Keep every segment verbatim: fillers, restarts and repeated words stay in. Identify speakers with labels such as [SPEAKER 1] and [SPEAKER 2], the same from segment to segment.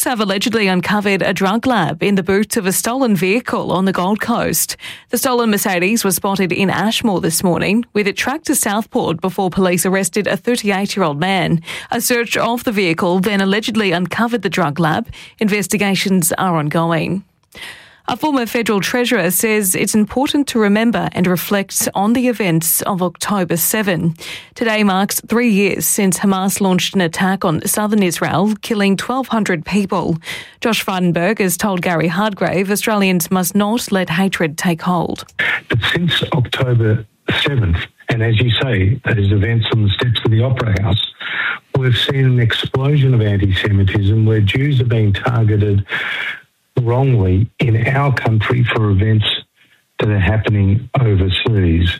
[SPEAKER 1] have allegedly uncovered a drug lab in the boot of a stolen vehicle on the Gold Coast. The stolen Mercedes was spotted in Ashmore this morning, with it tracked to Southport before police arrested a thirty-eight-year-old man. A search of the vehicle then allegedly uncovered the drug lab. Investigations are ongoing. A former federal treasurer says it's important to remember and reflect on the events of October seventh. Today marks three years since Hamas launched an attack on southern Israel, killing twelve hundred people. Josh Frydenberg has told Gary Hardgrave Australians must not let hatred take hold.
[SPEAKER 2] But since October seventh, and as you say, those events on the steps of the Opera House, we've seen an explosion of anti-Semitism where Jews are being targeted wrongly in our country for events that are happening overseas.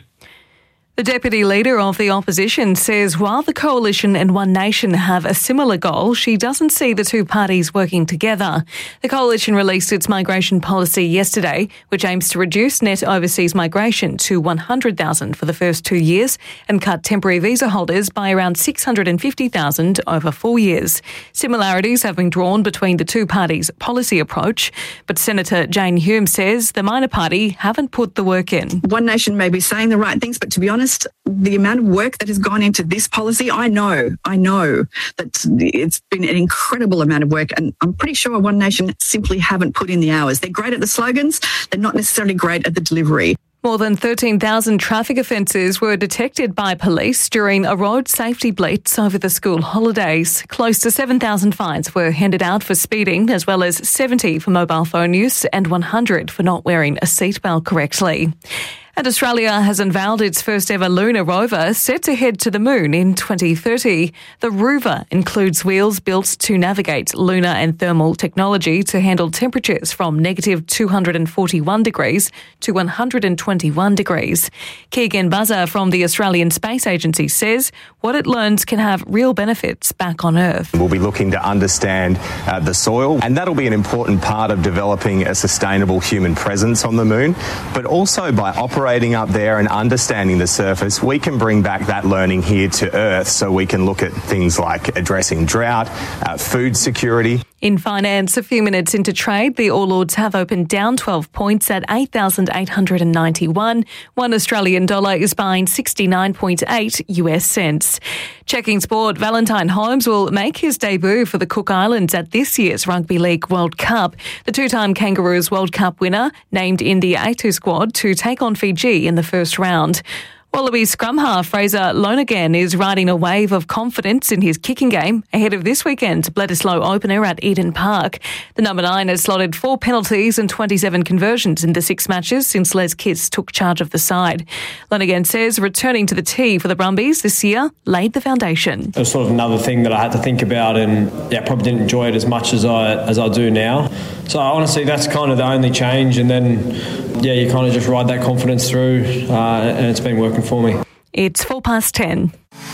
[SPEAKER 1] The Deputy Leader of the Opposition says while the Coalition and One Nation have a similar goal, she doesn't see the two parties working together. The Coalition released its migration policy yesterday, which aims to reduce net overseas migration to one hundred thousand for the first two years and cut temporary visa holders by around six hundred fifty thousand over four years. Similarities have been drawn between the two parties' policy approach, but Senator Jane Hume says the minor party haven't put the work in.
[SPEAKER 3] One Nation may be saying the right things, but to be honest, the amount of work that has gone into this policy, I know, I know that it's been an incredible amount of work, and I'm pretty sure One Nation simply haven't put in the hours. They're great at the slogans, they're not necessarily great at the delivery.
[SPEAKER 1] More than thirteen thousand traffic offences were detected by police during a road safety blitz over the school holidays. Close to seven thousand fines were handed out for speeding, as well as seventy for mobile phone use and one hundred for not wearing a seatbelt correctly. And Australia has unveiled its first ever lunar rover set to head to the moon in twenty thirty. The rover includes wheels built to navigate lunar and thermal technology to handle temperatures from negative two hundred forty-one degrees to one hundred twenty-one degrees. Keegan Buzzer from the Australian Space Agency says what it learns can have real benefits back on Earth.
[SPEAKER 4] We'll be looking to understand uh, the soil, and that'll be an important part of developing a sustainable human presence on the moon, but also by operating Operating up there and understanding the surface, we can bring back that learning here to Earth so we can look at things like addressing drought, uh, food security.
[SPEAKER 1] In finance, a few minutes into trade, the All Ords have opened down twelve points at eight thousand eight hundred ninety-one. One Australian dollar is buying sixty-nine point eight U S cents. Checking sport, Valentine Holmes will make his debut for the Cook Islands at this year's Rugby League World Cup. The two-time Kangaroos World Cup winner named in the A two squad to take on Fiji in the first round. Wallaby scrum half Fraser Lonergan is riding a wave of confidence in his kicking game ahead of this weekend's Bledisloe opener at Eden Park. The number nine has slotted four penalties and twenty-seven conversions in the six matches since Les Kiss took charge of the side. Lonergan says returning to the tee for the Brumbies this year laid the foundation.
[SPEAKER 5] It was sort of another thing that I had to think about, and yeah, probably didn't enjoy it as much as I as I do now. So honestly, that's kind of the only change, and then yeah, you kind of just ride that confidence through, uh, and it's been working for me.
[SPEAKER 1] It's four past ten.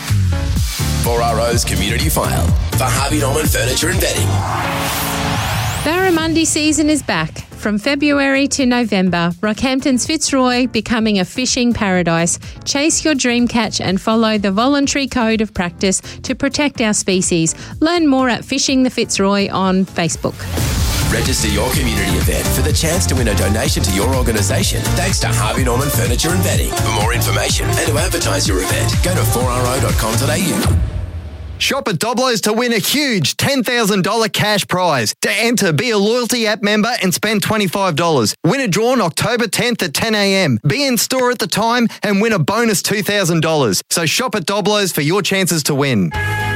[SPEAKER 6] four R O's Community File for Harvey Norman Furniture and Bedding.
[SPEAKER 7] Barramundi season is back. From February to November, Rockhampton's Fitzroy becoming a fishing paradise. Chase your dream catch and follow the voluntary code of practice to protect our species. Learn more at Fishing the Fitzroy on Facebook.
[SPEAKER 6] Register your community event for the chance to win a donation to your organisation thanks to Harvey Norman Furniture and Bedding. For more information and to advertise your event, go to four r o dot com dot a u.
[SPEAKER 8] Shop at Doblo's to win a huge ten thousand dollars cash prize. To enter, be a loyalty app member and spend twenty-five dollars. Winner drawn October tenth at ten a m. Be in store at the time and win a bonus two thousand dollars. So shop at Doblo's for your chances to win.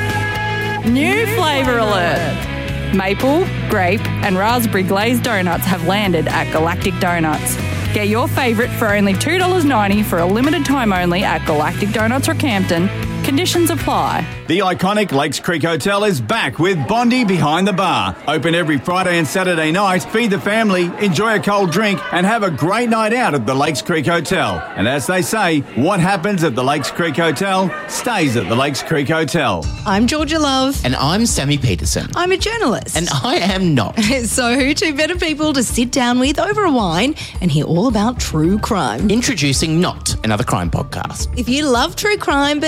[SPEAKER 9] New flavour alert. Maple, grape and raspberry glazed donuts have landed at Galactic Donuts. Get your favourite for only two dollars ninety for a limited time only at Galactic Donuts Rockhampton. Conditions apply.
[SPEAKER 10] The iconic Lakes Creek Hotel is back with Bondi Behind the Bar. Open every Friday and Saturday night, feed the family, enjoy a cold drink and have a great night out at the Lakes Creek Hotel. And as they say, what happens at the Lakes Creek Hotel stays at the Lakes Creek Hotel.
[SPEAKER 11] I'm Georgia Love.
[SPEAKER 12] And I'm Sammy Peterson.
[SPEAKER 11] I'm a journalist.
[SPEAKER 12] And I am not.
[SPEAKER 11] So who two better people to sit down with over a wine and hear all about true crime?
[SPEAKER 12] Introducing Not, another crime podcast.
[SPEAKER 11] If you love true crime but in the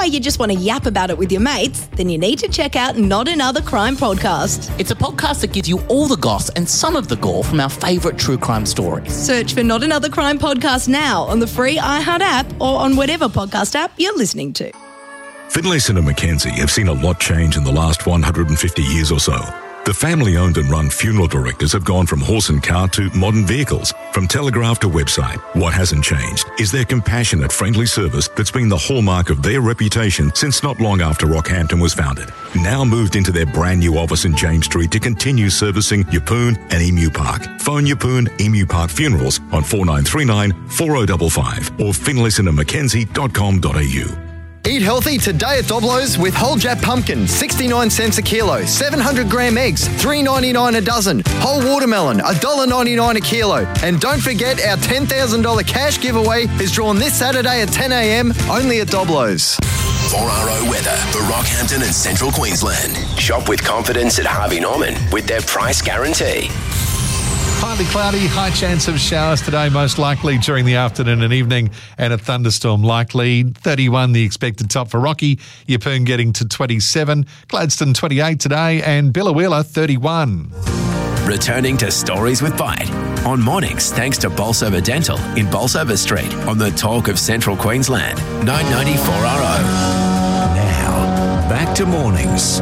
[SPEAKER 11] why you just want to yap about it with your mates, then you need to check out Not Another Crime podcast.
[SPEAKER 12] It's a podcast that gives you all the goss and some of the gore from our favourite true crime stories.
[SPEAKER 11] Search for Not Another Crime podcast now on the free iHeart app or on whatever podcast app you're listening to.
[SPEAKER 13] Finlayson and Mackenzie have seen a lot change in the last one hundred fifty years or so. The family-owned and run funeral directors have gone from horse and cart to modern vehicles, from telegraph to website. What hasn't changed is their compassionate, friendly service that's been the hallmark of their reputation since not long after Rockhampton was founded. Now moved into their brand new office in James Street to continue servicing Yeppoon and Emu Park. Phone Yeppoon Emu Park Funerals on four nine three nine, four oh five five or finlayson and mackenzie dot com dot a u.
[SPEAKER 8] Eat healthy today at Doblo's with whole Jap pumpkin, sixty-nine cents a kilo, seven hundred gram eggs, three ninety-nine a dozen, whole watermelon, one dollar ninety-nine a kilo. And don't forget our ten thousand dollars cash giveaway is drawn this Saturday at ten a m only at Doblo's.
[SPEAKER 6] four R O weather for Rockhampton and Central Queensland. Shop with confidence at Harvey Norman with their price guarantee.
[SPEAKER 14] Partly cloudy, high chance of showers today, most likely during the afternoon and evening, and a thunderstorm likely. thirty-one the expected top for Rocky, Yeppoon getting to twenty-seven, Gladstone twenty-eight today, and Billawheeler thirty-one.
[SPEAKER 6] Returning to Stories with Bite on mornings thanks to Bolsover Dental in Bolsover Street on the talk of Central Queensland, nine ninety-four R O.
[SPEAKER 15] Now, back to mornings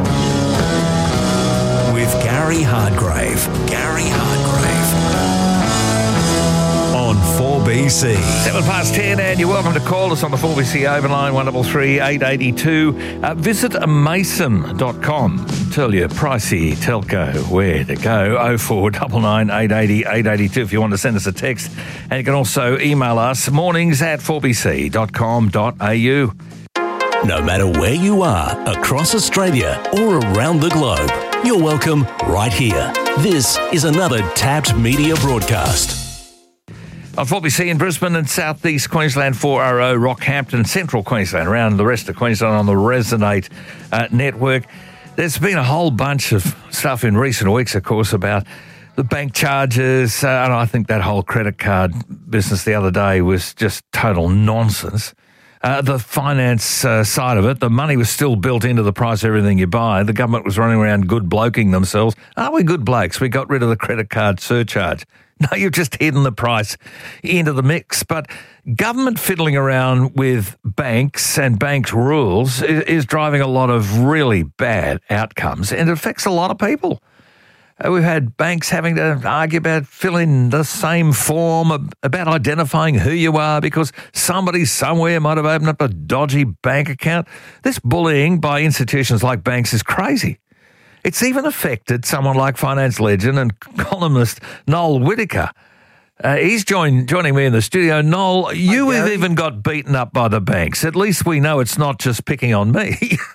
[SPEAKER 15] with Gary Hardgrave. Gary Hardgrave on four B C.
[SPEAKER 16] Seven past ten, and you're welcome to call us on the four B C overline one three three, eight eight two. Uh, visit mason dot com. Tell you pricey telco where to go. oh four nine nine, eight eight oh, eight eight two if you want to send us a text. And you can also email us mornings at four b c dot com dot a u.
[SPEAKER 15] No matter where you are, across Australia or around the globe, you're welcome right here. This is another Tapped Media broadcast.
[SPEAKER 16] On four B C in Brisbane and South East Queensland, four R O, Rockhampton, Central Queensland, around the rest of Queensland on the Resonate uh, network. There's been a whole bunch of stuff in recent weeks, of course, about the bank charges, uh, and I think that whole credit card business the other day was just total nonsense. Uh, the finance uh, side of it, the money was still built into the price of everything you buy. The government was running around good bloking themselves. Aren't we good blokes? We got rid of the credit card surcharge. No, you've just hidden the price into the mix. But government fiddling around with banks and banks' rules is, is driving a lot of really bad outcomes, and it affects a lot of people. Uh, we've had banks having to argue about filling the same form, about identifying who you are because somebody somewhere might have opened up a dodgy bank account. This bullying by institutions like banks is crazy. It's even affected someone like finance legend and columnist Noel Whittaker. Uh, he's join, joining me in the studio. Noel, you have even got beaten up by the banks. At least we know it's not just picking on me.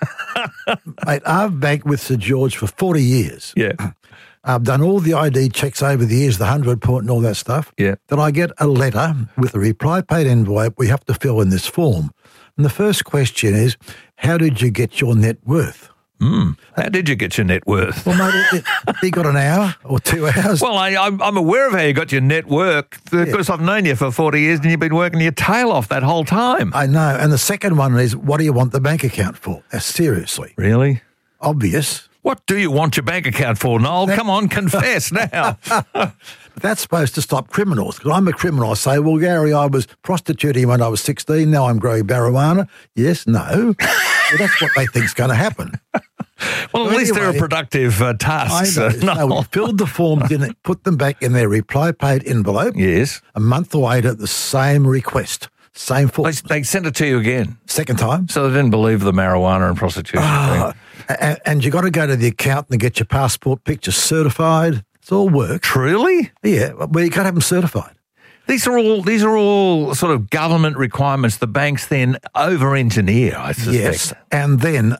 [SPEAKER 17] Mate, I've banked with Sir George for forty years.
[SPEAKER 16] Yeah.
[SPEAKER 17] I've done all the I D checks over the years, the hundred point and all that stuff.
[SPEAKER 16] Yeah.
[SPEAKER 17] Then I get a letter with a reply paid envelope. We have to fill in this form. And the first question is, how did you get your net worth?
[SPEAKER 16] Mm. How did you get your net worth?
[SPEAKER 17] Well, mate, it, it, you got an hour or two hours.
[SPEAKER 16] Well, I, I'm, I'm aware of how you got your net worth because yeah. I've known you for forty years and you've been working your tail off that whole time.
[SPEAKER 17] I know. And the second one is, what do you want the bank account for? Uh, seriously.
[SPEAKER 16] Really?
[SPEAKER 17] Obvious.
[SPEAKER 16] What do you want your bank account for, Noel? That, Come on, confess now.
[SPEAKER 17] That's supposed to stop criminals. Because I'm a criminal. I say, well, Gary, I was prostituting when I was sixteen. Now I'm growing marijuana. Yes, no. Well, that's what they think's going to happen.
[SPEAKER 16] Well,
[SPEAKER 17] so
[SPEAKER 16] at least
[SPEAKER 17] anyway,
[SPEAKER 16] they're a productive uh, task.
[SPEAKER 17] I know. So we filled the forms in it, put them back in their reply paid envelope.
[SPEAKER 16] Yes.
[SPEAKER 17] A month later, the same request. Same form.
[SPEAKER 16] They, they sent it to you again.
[SPEAKER 17] Second time.
[SPEAKER 16] So they didn't believe the marijuana and prostitution
[SPEAKER 17] oh,
[SPEAKER 16] thing.
[SPEAKER 17] And, and you got to go to the accountant and get your passport picture certified. It's all work.
[SPEAKER 16] Truly?
[SPEAKER 17] Yeah, well, you got to have them certified.
[SPEAKER 16] These are all these are all sort of government requirements the banks then over-engineer, I suspect.
[SPEAKER 17] Yes, and then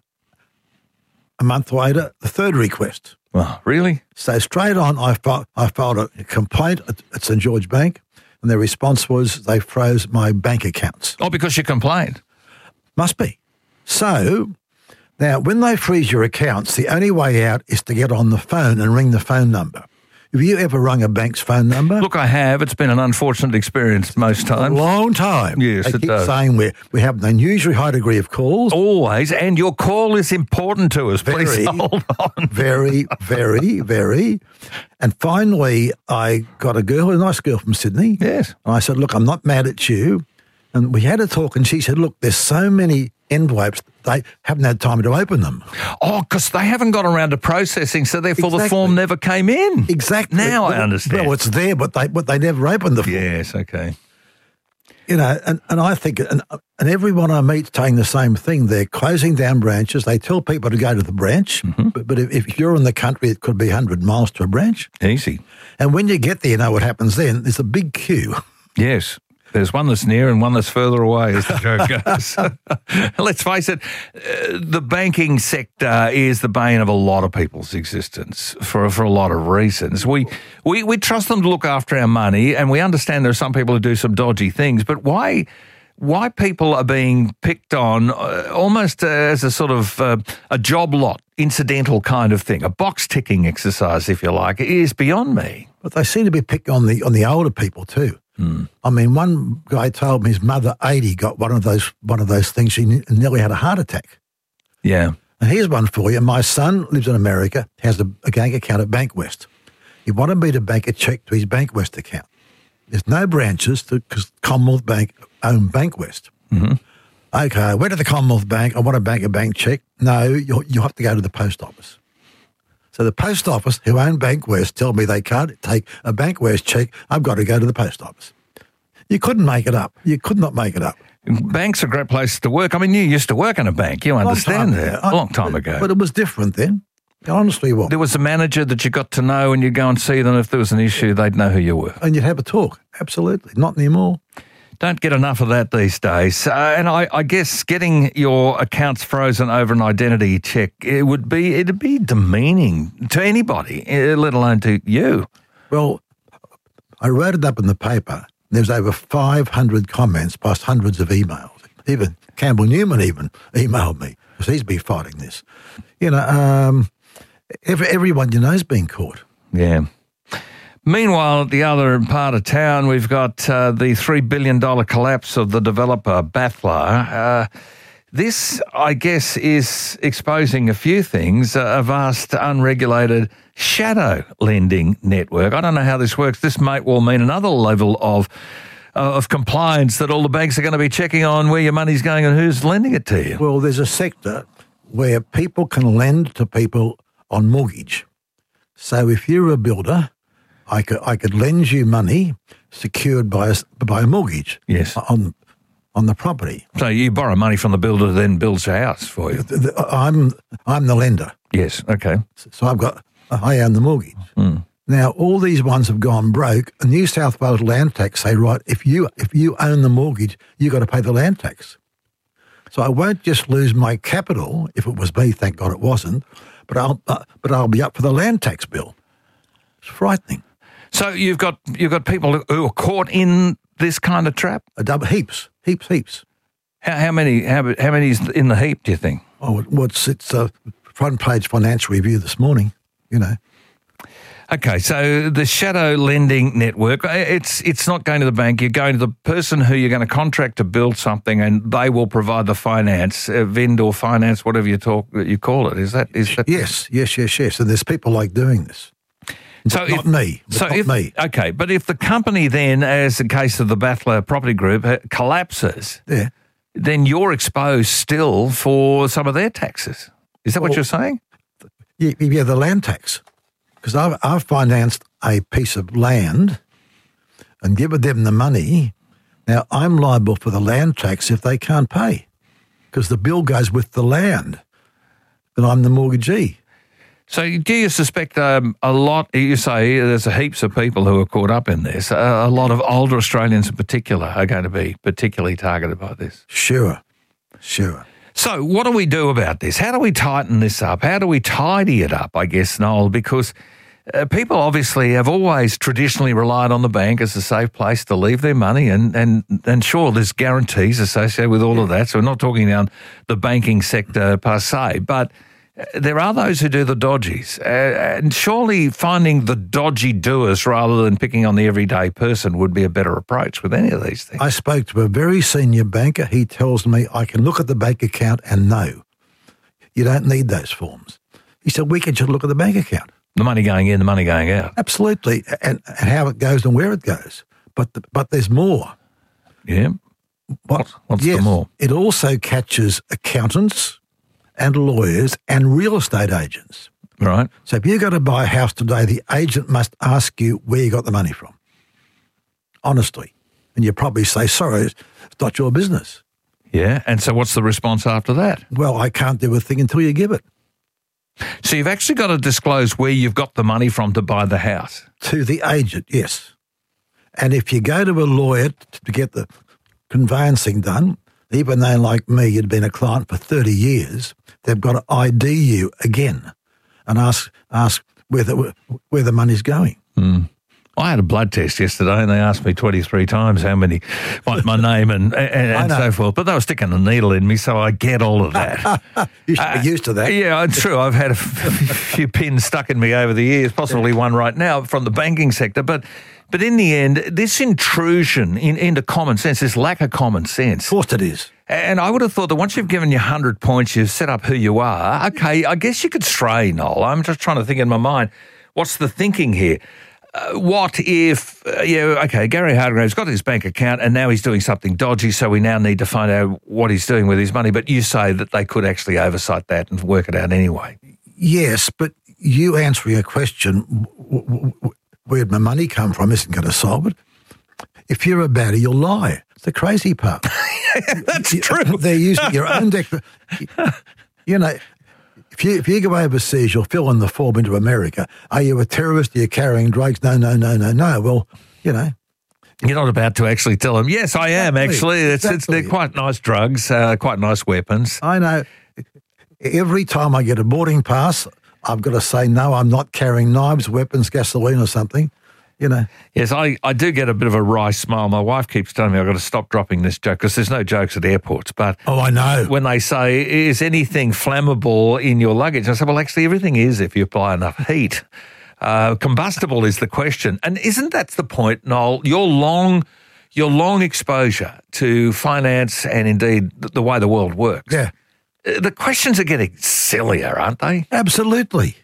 [SPEAKER 17] a month later, the third request.
[SPEAKER 16] Oh, really?
[SPEAKER 17] So straight on, I filed, I filed a complaint at, at St George Bank, and their response was they froze my bank accounts.
[SPEAKER 16] Oh, because you complained?
[SPEAKER 17] Must be. So now, when they freeze your accounts, the only way out is to get on the phone and ring the phone number. Have you ever rung a bank's phone number?
[SPEAKER 16] Look, I have. It's been an unfortunate experience most times.
[SPEAKER 17] A long time.
[SPEAKER 16] Yes,
[SPEAKER 17] they
[SPEAKER 16] it
[SPEAKER 17] keep
[SPEAKER 16] does.
[SPEAKER 17] saying we we have an unusually high degree of calls.
[SPEAKER 16] Always, and your call is important to us.
[SPEAKER 17] Very,
[SPEAKER 16] Please hold on.
[SPEAKER 17] Very, very, very. And finally, I got a girl, a nice girl from Sydney.
[SPEAKER 16] Yes.
[SPEAKER 17] And I said, look, I'm not mad at you. And we had a talk, and she said, look, there's so many envelopes, they haven't had time to open them.
[SPEAKER 16] Oh, because they haven't got around to processing, so therefore
[SPEAKER 17] Exactly.
[SPEAKER 16] the form never came in.
[SPEAKER 17] Exactly.
[SPEAKER 16] Now I
[SPEAKER 17] Well,
[SPEAKER 16] understand.
[SPEAKER 17] Well, it's there, but they but they never opened the form.
[SPEAKER 16] Yes, okay.
[SPEAKER 17] You know, and, and I think, and, and everyone I meet saying the same thing. They're closing down branches. They tell people to go to the branch,
[SPEAKER 16] Mm-hmm.
[SPEAKER 17] but, but if, if you're in the country, it could be one hundred miles to a branch.
[SPEAKER 16] Easy.
[SPEAKER 17] And when you get there, you know what happens then? There's a big queue.
[SPEAKER 16] Yes. There's one that's near and one that's further away, as the joke goes. Let's face it, uh, the banking sector is the bane of a lot of people's existence for for a lot of reasons. We, we we trust them to look after our money, and we understand there are some people who do some dodgy things, but why why people are being picked on uh, almost uh, as a sort of uh, a job lot, incidental kind of thing, a box-ticking exercise, if you like, is beyond me.
[SPEAKER 17] But they seem to be picked on the on the older people too.
[SPEAKER 16] Mm.
[SPEAKER 17] I mean, one guy told me his mother, eighty, got one of those one of those things. She ne- nearly had a heart attack.
[SPEAKER 16] Yeah.
[SPEAKER 17] And here's one for you. My son lives in America, has a, a bank account at Bankwest. He wanted me to bank a cheque to his Bankwest account. There's no branches because Commonwealth Bank own Bankwest.
[SPEAKER 16] Mm-hmm.
[SPEAKER 17] Okay, I went to the Commonwealth Bank. I want to bank a bank cheque. No, you you have to go to the post office. So the post office, who own Bankwest, tell me they can't take a Bankwest cheque. I've got to go to the post office. You couldn't make it up. You could not make it up.
[SPEAKER 16] Banks are great places to work. I mean, you used to work in a bank. You understand that. A long time ago.
[SPEAKER 17] But it was different then. It honestly was.
[SPEAKER 16] There was a manager that you got to know, and you'd go and see them. If there was an issue, they'd know who you were.
[SPEAKER 17] And you'd have a talk. Absolutely. Not anymore.
[SPEAKER 16] Don't get enough of that these days. Uh, and I, I guess getting your accounts frozen over an identity check, it would be it'd be demeaning to anybody, uh, let alone to you.
[SPEAKER 17] Well, I wrote it up in the paper. There's over five hundred comments plus hundreds of emails. Even Campbell Newman even emailed me because he's been fighting this. You know, um, every, everyone you know has been caught.
[SPEAKER 16] Yeah. Meanwhile, at the other part of town, we've got uh, the three billion dollars collapse of the developer Bathla. Uh, this, I guess, is exposing a few things, uh, a vast unregulated shadow lending network. I don't know how this works. This might well mean another level of uh, of compliance that all the banks are going to be checking on where your money's going and who's lending it to you.
[SPEAKER 17] Well, there's a sector where people can lend to people on mortgage. So if you're a builder, I could I could lend you money secured by a, by a mortgage.
[SPEAKER 16] Yes.
[SPEAKER 17] On on the property.
[SPEAKER 16] So you borrow money from the builder, then builds a house for you.
[SPEAKER 17] The- the- I'm I'm the lender.
[SPEAKER 16] Yes. Okay.
[SPEAKER 17] So I've got I own the mortgage.
[SPEAKER 16] Mm.
[SPEAKER 17] Now all these ones have gone broke. And New South Wales land tax say, right, if you if you own the mortgage, you got to pay the land tax. So I won't just lose my capital if it was me. Thank God it wasn't. But I'll uh, but I'll be up for the land tax bill. It's frightening.
[SPEAKER 16] So you've got you've got people who are caught in this kind of trap.
[SPEAKER 17] A double heaps, heaps, heaps.
[SPEAKER 16] How, how many? How, how many is in the heap? Do you think?
[SPEAKER 17] Oh, it- well, it's it's a front page Financial Review this morning. You know.
[SPEAKER 16] Okay, so the shadow lending network, it's it's not going to the bank. You're going to the person who you're going to contract to build something, and they will provide the finance, uh, vendor finance, whatever you talk you call it. Is that is that?
[SPEAKER 17] Yes, yes, yes, yes. And there's people like doing this.
[SPEAKER 16] So
[SPEAKER 17] not
[SPEAKER 16] if,
[SPEAKER 17] me. But
[SPEAKER 16] So
[SPEAKER 17] not
[SPEAKER 16] if,
[SPEAKER 17] me.
[SPEAKER 16] Okay, but if the company then, as the case of the Bathla Property Group, uh, collapses,
[SPEAKER 17] Yeah.
[SPEAKER 16] then you're exposed still for some of their taxes. Is that what
[SPEAKER 17] Well,
[SPEAKER 16] you're saying?
[SPEAKER 17] Yeah, yeah, the land tax. Because I've, I've financed a piece of land and given them the money. Now, I'm liable for the land tax if they can't pay because the bill goes with the land and I'm the mortgagee.
[SPEAKER 16] So do you suspect um, a lot, you say there's a heaps of people who are caught up in this, a, a lot of older Australians in particular are going to be particularly targeted by this?
[SPEAKER 17] Sure, sure.
[SPEAKER 16] So what do we do about this? How do we tighten this up? How do we tidy it up, I guess, Noel? Because uh, people obviously have always traditionally relied on the bank as a safe place to leave their money, and, and, and sure, there's guarantees associated with all of that, so we're not talking about the banking sector per se, but there are those who do the dodgies. Uh, and surely finding the dodgy doers rather than picking on the everyday person would be a better approach with any of these things.
[SPEAKER 17] I spoke to a very senior banker. He tells me I can look at the bank account and know you don't need those forms. He said, we can just look at the bank account.
[SPEAKER 16] The money going in, the money going out.
[SPEAKER 17] Absolutely, and, and how it goes and where it goes. But the, but there's more.
[SPEAKER 16] Yeah.
[SPEAKER 17] What,
[SPEAKER 16] What's
[SPEAKER 17] yes,
[SPEAKER 16] the more?
[SPEAKER 17] It also catches accountants and lawyers and real estate agents.
[SPEAKER 16] Right.
[SPEAKER 17] So if you go to buy a house today, the agent must ask you where you got the money from. Honestly. And you probably say, sorry, it's not your business.
[SPEAKER 16] Yeah, and so what's the response after that?
[SPEAKER 17] Well, I can't do a thing until you give it.
[SPEAKER 16] So you've actually got to disclose where you've got the money from to buy the house?
[SPEAKER 17] To the agent, yes. And if you go to a lawyer to get the conveyancing done, even though, like me, you'd been a client for thirty years, they've got to I D you again and ask ask where the, where the money's going.
[SPEAKER 16] Mm. I had a blood test yesterday and they asked me twenty-three times how many, my, my name and, and, and so forth. But they were sticking a needle in me, so I get all of that.
[SPEAKER 17] You should be used to that.
[SPEAKER 16] Yeah, it's true. I've had a f- few pins stuck in me over the years, possibly one right now from the banking sector. But but in the end, this intrusion in, into common sense, this lack of common sense.
[SPEAKER 17] Of course it is.
[SPEAKER 16] And I would have thought that once you've given your one hundred points, you've set up who you are, okay, I guess you could stray, Noel. I'm just trying to think in my mind, what's the thinking here? Uh, what if, uh, yeah, okay, Gary Hargrave's got his bank account and now he's doing something dodgy, so we now need to find out what he's doing with his money. But you say that they could actually oversight that and work it out anyway.
[SPEAKER 17] Yes, but you answering a question, w- w- w- where'd my money come from, isn't going to solve it. If you're a baddie, you'll lie. It's the crazy part.
[SPEAKER 16] That's
[SPEAKER 17] you,
[SPEAKER 16] true.
[SPEAKER 17] They're using your own declaration. You know, if you, if you go overseas, you'll fill in the form into America. Are you a terrorist? Are you carrying drugs? No, no, no, no, no. Well, you know.
[SPEAKER 16] You're not about to actually tell them, yes, I am,
[SPEAKER 17] Exactly,
[SPEAKER 16] actually. It's,
[SPEAKER 17] exactly.
[SPEAKER 16] it's, they're quite nice drugs, uh, quite nice weapons.
[SPEAKER 17] I know. Every time I get a boarding pass, I've got to say, no, I'm not carrying knives, weapons, gasoline or something. You know.
[SPEAKER 16] Yes, I, I do get a bit of a wry smile. My wife keeps telling me I've got to stop dropping this joke because there's no jokes at airports. But
[SPEAKER 17] oh, I know.
[SPEAKER 16] When they say, is anything flammable in your luggage? I say, well, actually, everything is if you apply enough heat. Uh, combustible is the question. And isn't that the point, Noel? Your long, your long exposure to finance and indeed the way the world works.
[SPEAKER 17] Yeah.
[SPEAKER 16] The questions are getting sillier, aren't they?
[SPEAKER 17] Absolutely.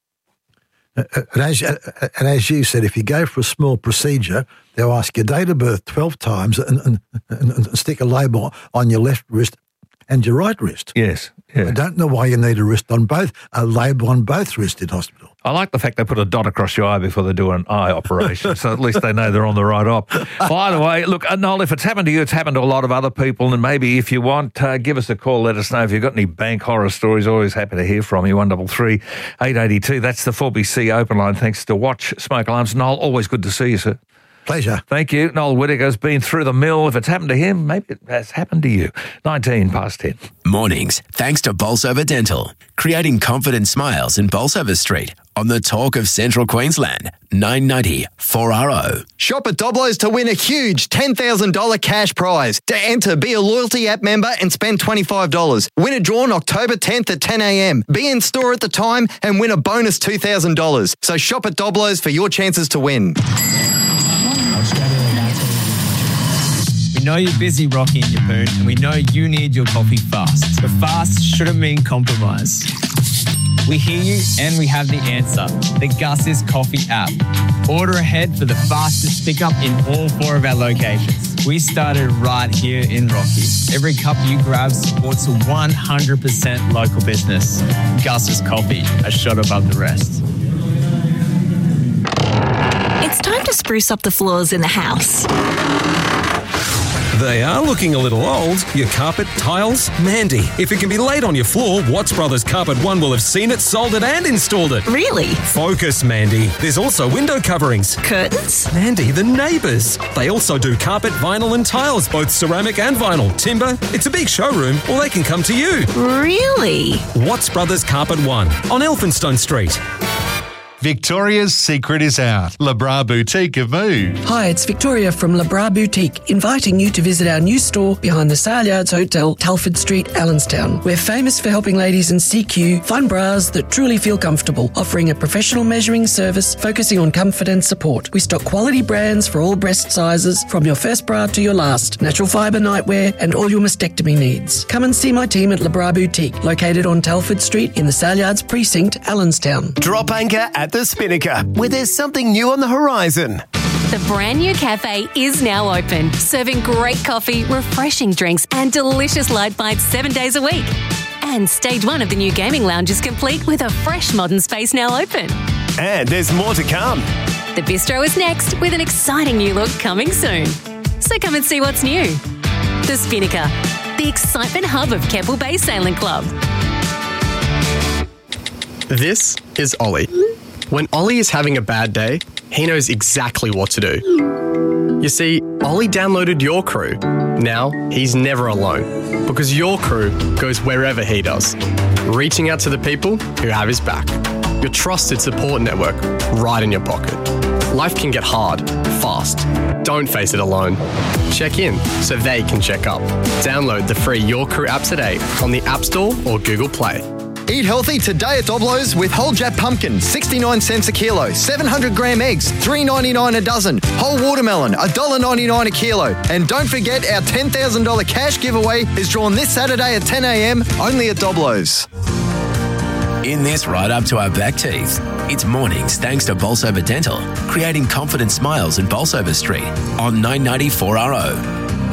[SPEAKER 17] And as, and as you said, if you go for a small procedure, they'll ask your date of birth twelve times and, and, and, and stick a label on your left wrist and your right wrist.
[SPEAKER 16] Yes. Yeah.
[SPEAKER 17] I don't know why you need a wrist on both, a label on both wrists in hospital.
[SPEAKER 16] I like the fact they put a dot across your eye before they do an eye operation, so at least they know they're on the right op. By the way, look, Noel, if it's happened to you, it's happened to a lot of other people, and maybe if you want, uh, give us a call, let us know. If you've got any bank horror stories, always happy to hear from you, one double three, eight eight two. That's the four B C open line, thanks to Watch Smoke Alarms. Noel, always good to see you, sir.
[SPEAKER 17] Pleasure.
[SPEAKER 16] Thank you. Noel Whittaker's been through the mill. If it's happened to him, maybe it has happened to you. nineteen past ten.
[SPEAKER 6] Mornings, thanks to Bolsover Dental, creating confident smiles in Bolsover Street on the Talk of Central Queensland, nine ninety four R O.
[SPEAKER 8] Shop at Doblo's to win a huge ten thousand dollars cash prize. To enter, be a loyalty app member and spend twenty-five dollars. Win a draw on October tenth at ten a.m. Be in store at the time and win a bonus two thousand dollars. So shop at Doblo's for your chances to win.
[SPEAKER 18] We know you're busy, Rocky and Yapoon, and we know you need your coffee fast. But fast shouldn't mean compromise. We hear you and we have the answer. The Gus's Coffee app. Order ahead for the fastest pickup in all four of our locations. We started right here in Rocky. Every cup you grab supports a one hundred percent local business. Gus's Coffee, a shot above the rest.
[SPEAKER 19] It's time to spruce up the floors in the house.
[SPEAKER 20] They are looking a little old. Your carpet, tiles, Mandy. If it can be laid on your floor, Watts Brothers Carpet One will have seen it, sold it and installed it.
[SPEAKER 19] Really?
[SPEAKER 20] Focus, Mandy. There's also window coverings.
[SPEAKER 19] Curtains?
[SPEAKER 20] Mandy, the neighbours. They also do carpet, vinyl and tiles, both ceramic and vinyl. Timber. It's a big showroom, or they can come to you.
[SPEAKER 19] Really?
[SPEAKER 20] Watts Brothers Carpet One on Elphinstone Street.
[SPEAKER 14] Victoria's secret is out. LeBras Boutique have moved.
[SPEAKER 21] Hi, it's Victoria from LeBras Boutique, inviting you to visit our new store behind the Saleyards Hotel, Telford Street, Allenstown. We're famous for helping ladies in C Q find bras that truly feel comfortable, offering a professional measuring service focusing on comfort and support. We stock quality brands for all breast sizes, from your first bra to your last, natural fibre nightwear and all your mastectomy needs. Come and see my team at LeBras Boutique, located on Telford Street in the Saleyards Precinct, Allenstown.
[SPEAKER 22] Drop anchor at the Spinnaker, where there's something new on the horizon.
[SPEAKER 23] The brand new cafe is now open, serving great coffee, refreshing drinks and delicious light bites seven days a week. And stage one of the new gaming lounge is complete with a fresh modern space now open.
[SPEAKER 22] And there's more to come.
[SPEAKER 23] The bistro is next with an exciting new look coming soon. So come and see what's new. The Spinnaker, the excitement hub of Keppel Bay Sailing Club.
[SPEAKER 24] This is Ollie. When Ollie is having a bad day, he knows exactly what to do. You see, Ollie downloaded Your Crew. Now, he's never alone, because Your Crew goes wherever he does, reaching out to the people who have his back. Your trusted support network right in your pocket. Life can get hard, fast. Don't face it alone. Check in so they can check up. Download the free Your Crew app today on the App Store or Google Play.
[SPEAKER 8] Eat healthy today at Doblo's with whole Jap pumpkin, sixty-nine cents a kilo, seven hundred gram eggs, three ninety-nine a dozen, whole watermelon, one dollar ninety-nine a kilo. And don't forget our ten thousand dollars cash giveaway is drawn this Saturday at ten a.m. only at Doblo's.
[SPEAKER 6] In this right up to our back teeth, it's mornings thanks to Bolsover Dental, creating confident smiles in Bolsover Street on nine ninety four R O.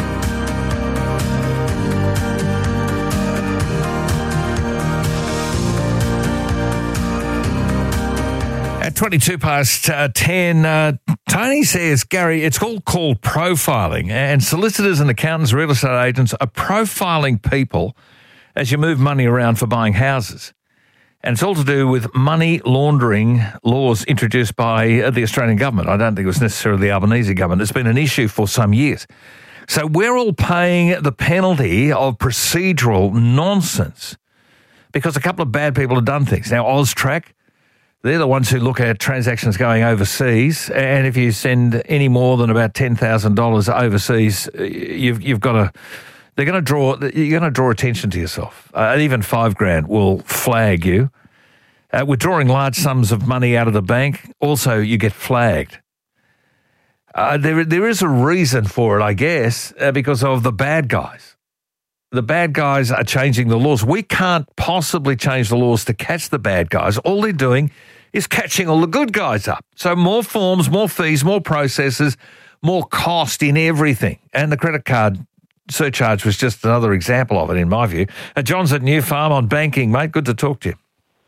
[SPEAKER 16] At twenty-two past uh, ten, uh, Tony says, Gary, it's all called profiling, and solicitors and accountants, real estate agents are profiling people as you move money around for buying houses. And it's all to do with money laundering laws introduced by uh, the Australian government. I don't think it was necessarily the Albanese government. It's been an issue for some years. So we're all paying the penalty of procedural nonsense because a couple of bad people have done things. Now, AUSTRAC, they're the ones who look at transactions going overseas, and if you send any more than about ten thousand dollars overseas, you've you've got to. They're going to draw. You're going to draw attention to yourself. Uh, even five grand will flag you. Uh, withdrawing large sums of money out of the bank, also you get flagged. Uh, there there is a reason for it, I guess, uh, because of the bad guys. The bad guys are changing the laws. We can't possibly change the laws to catch the bad guys. All they're doing is catching all the good guys up. So more forms, more fees, more processes, more cost in everything. And the credit card surcharge was just another example of it, in my view. Uh, John's at New Farm on banking, mate. Good to talk to you.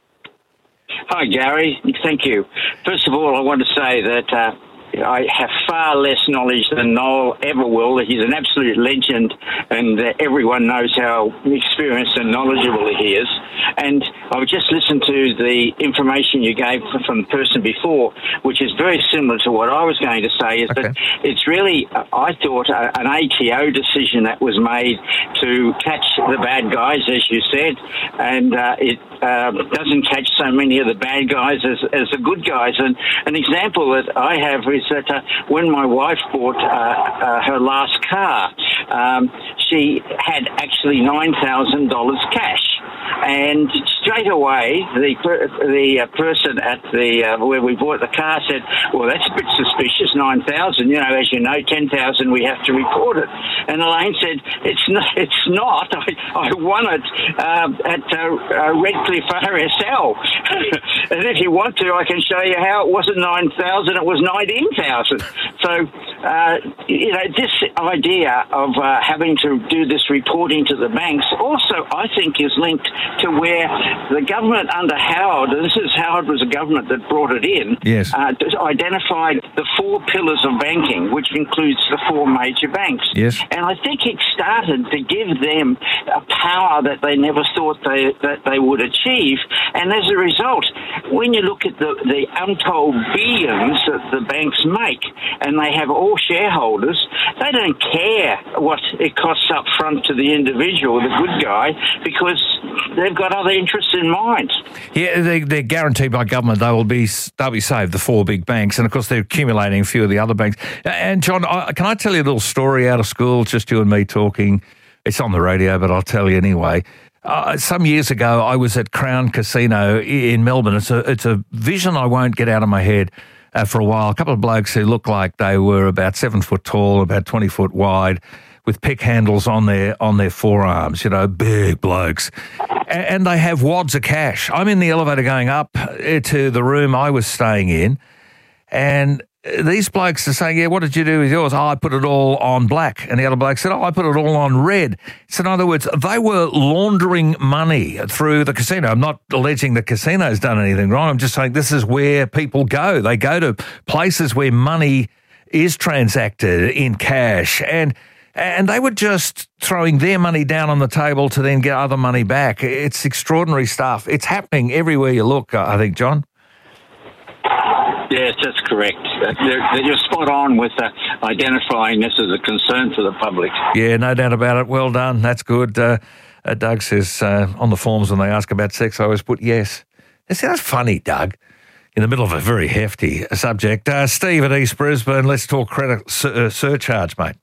[SPEAKER 25] Hi, Gary. Thank you. First of all, I want to say that uh, I have far less knowledge than Noel ever will. He's an absolute legend, and uh, everyone knows how experienced and knowledgeable he is. And I would just listen to the information you gave from the person before, which is very similar to what I was going to say, is okay. that it's really, I thought, a, an A T O decision that was made to catch the bad guys, as you said, and uh, it uh, doesn't catch so many of the bad guys as, as the good guys. And an example that I have is that uh, when my wife bought uh, uh, her last car, um, she had actually nine thousand dollars cash. And straight away, the the uh, person at the uh, where we bought the car said, "Well, that's a bit suspicious. Nine thousand. You know, as you know, ten thousand. We have to report it." And Elaine said, "It's not. It's not. I, I won it uh, at uh, uh, Redcliffe R S L. And if you want to, I can show you how it wasn't nine thousand. It was nineteen thousand. So, uh, you know, this idea of uh, having to do this reporting to the banks also, I think, is linked to where the government under Howard, this is Howard was a government that brought it in,
[SPEAKER 16] yes.
[SPEAKER 25] uh, identified the four pillars of banking, which includes the four major banks.
[SPEAKER 16] Yes.
[SPEAKER 25] And I think it started to give them a power that they never thought they, that they would achieve. And as a result, when you look at the, the untold billions that the banks make, and they have all shareholders, they don't care what it costs up front to the individual, the good guy, because they've got other interests in mind.
[SPEAKER 16] Yeah, they, they're guaranteed by government they will be they'll be saved, the four big banks, and of course they're accumulating a few of the other banks. And John, I, can I tell you a little story out of school, just you and me talking? It's on the radio, but I'll tell you anyway. Uh, some years ago, I was at Crown Casino in Melbourne. It's a, it's a vision I won't get out of my head uh, for a while. A couple of blokes who looked like they were about seven foot tall, about twenty foot wide, with pick handles on their on their forearms, you know, big blokes. And, and they have wads of cash. I'm in the elevator going up to the room I was staying in, and these blokes are saying, yeah, what did you do with yours? Oh, I put it all on black. And the other bloke said, oh, I put it all on red. So in other words, they were laundering money through the casino. I'm not alleging the casino's done anything wrong. I'm just saying this is where people go. They go to places where money is transacted in cash. And and they were just throwing their money down on the table to then get other money back. It's extraordinary stuff. It's happening everywhere you look, I think, John.
[SPEAKER 25] Yes, that's correct. They're, you're spot on with uh, identifying this as a concern for the public.
[SPEAKER 16] Yeah, no doubt about it. Well done. That's good. Uh, uh, Doug says uh, on the forms when they ask about sex, I always put yes. It sounds funny, Doug, in the middle of a very hefty subject. Uh, Steve at East Brisbane, let's talk credit sur- uh, surcharge, mate.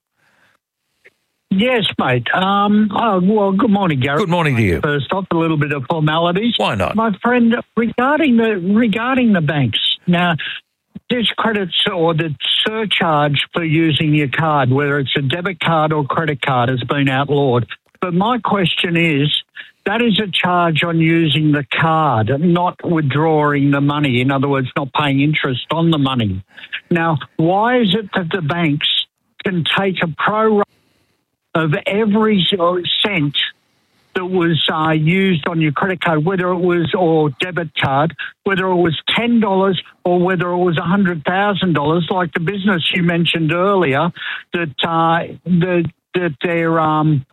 [SPEAKER 1] Yes, mate. Um, oh, well, good morning, Gary.
[SPEAKER 16] Good morning to you.
[SPEAKER 1] First off, a little bit of formalities.
[SPEAKER 16] Why not?
[SPEAKER 1] My friend, regarding the regarding the banks, now, this credit or the surcharge for using your card, whether it's a debit card or credit card, has been outlawed. But my question is, that is a charge on using the card, not withdrawing the money. In other words, not paying interest on the money. Now, why is it that the banks can take a pro rata of every cent that was uh, used on your credit card, whether it was, or debit card, whether it was ten dollars or whether it was one hundred thousand dollars, like the business you mentioned earlier, that uh, the, that they're um,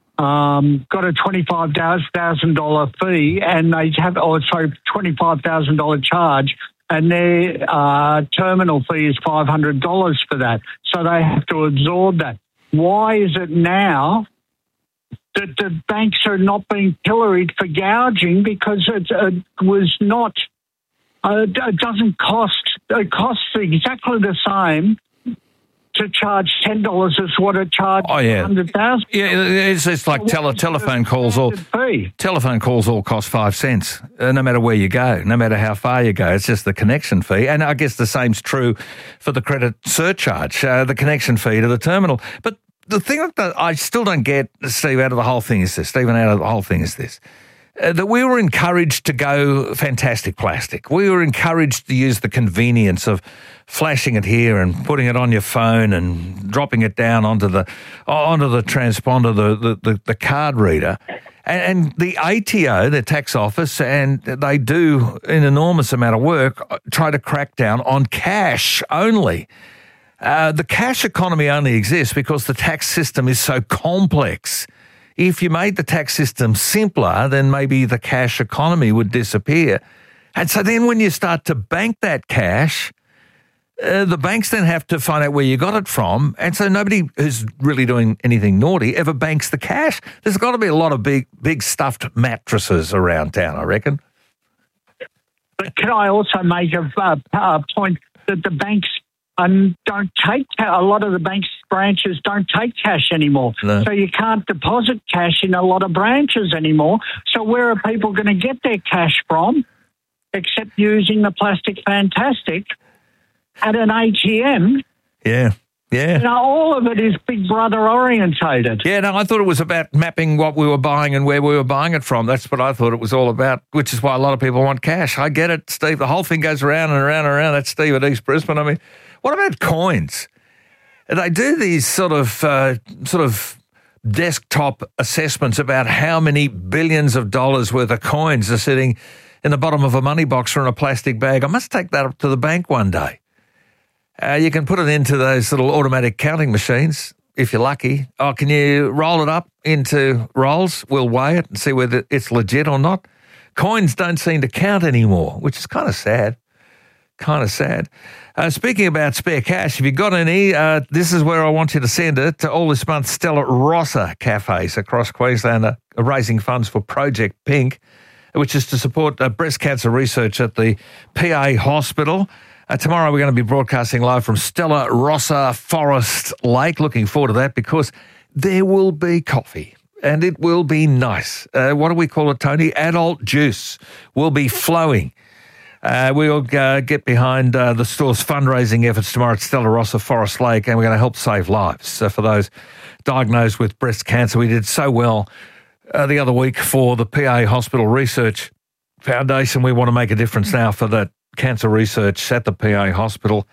[SPEAKER 1] um, got a twenty-five thousand dollars fee and they have, oh, sorry, twenty-five thousand dollars charge, and their uh, terminal fee is five hundred dollars for that. So they have to absorb that. Why is it now that the banks are not being pilloried for gouging? Because it, it was not, uh, it doesn't cost, it costs exactly the same to charge ten dollars as what it charged
[SPEAKER 16] oh, yeah.
[SPEAKER 1] one hundred thousand dollars.
[SPEAKER 16] Yeah, it's, it's like tele, telephone calls all telephone calls all cost five cents, uh, no matter where you go, no matter how far you go. It's just the connection fee. And I guess the same's true for the credit surcharge, uh, the connection fee to the terminal. But the thing that I still don't get, Steve, out of the whole thing is this, Stephen, out of the whole thing is this, uh, that we were encouraged to go fantastic plastic. We were encouraged to use the convenience of flashing it here and putting it on your phone and dropping it down onto the onto the transponder, the, the, the, the card reader. And, and the A T O, the tax office, and they do an enormous amount of work, try to crack down on cash only. Uh, the cash economy only exists because the tax system is so complex. If you made the tax system simpler, then maybe the cash economy would disappear. And so then when you start to bank that cash, uh, the banks then have to find out where you got it from. And so nobody who's really doing anything naughty ever banks the cash. There's got to be a lot of big, big stuffed mattresses around town, I reckon.
[SPEAKER 1] But can I also make a, a, a point that the banks Um, don't take, a lot of the bank's branches don't take cash anymore. No. So you can't deposit cash in a lot of branches anymore. So where are people going to get their cash from except using the plastic fantastic at an A T M?
[SPEAKER 16] Yeah, yeah.
[SPEAKER 1] You know, all of it is Big Brother orientated.
[SPEAKER 16] Yeah, no, I thought it was about mapping what we were buying and where we were buying it from. That's what I thought it was all about, which is why a lot of people want cash. I get it, Steve. The whole thing goes around and around and around. That's Steve at East Brisbane. I mean, what about coins? They do these sort of uh, sort of desktop assessments about how many billions of dollars worth of coins are sitting in the bottom of a money box or in a plastic bag. I must take that up to the bank one day. Uh, you can put it into those little automatic counting machines if you're lucky. Oh, can you roll it up into rolls? We'll weigh it and see whether it's legit or not. Coins don't seem to count anymore, which is kind of sad. Kind of sad. Uh, speaking about spare cash, if you've got any, uh, this is where I want you to send it. To all this month, Stella Rossa cafes across Queensland are raising funds for Project Pink, which is to support uh, breast cancer research at the P A Hospital. Uh, tomorrow we're going to be broadcasting live from Stella Rossa Forest Lake. Looking forward to that because there will be coffee and it will be nice. Uh, what do we call it, Tony? Adult juice will be flowing. Uh, we'll uh, get behind uh, the store's fundraising efforts tomorrow at Stella Rossa Forest Lake, and we're going to help save lives. So for those diagnosed with breast cancer, we did so well uh, the other week for the P A Hospital Research Foundation. We want to make a difference now for that cancer research at the P A Hospital.